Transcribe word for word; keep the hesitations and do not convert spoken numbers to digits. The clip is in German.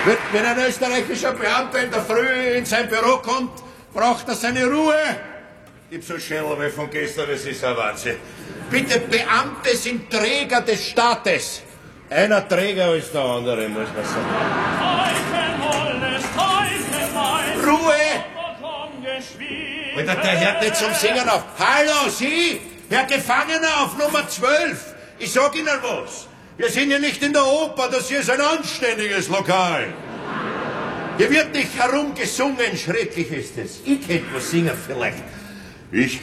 Wenn ein österreichischer Beamter in der Früh in sein Büro kommt, braucht er seine Ruhe. Ich hab so Schädel von gestern, das ist ein Wahnsinn. Bitte, Beamte sind Träger des Staates. Einer Träger als der andere, muss man sagen. Ruhe! Alter, der hört nicht zum Singen auf. Hallo, Sie, Herr Gefangener auf Nummer zwölf. Ich sag Ihnen was. Wir sind ja nicht in der Oper, das hier ist ein anständiges Lokal. Hier wird nicht herumgesungen, schrecklich ist es. Ich könnte was singen vielleicht. Ich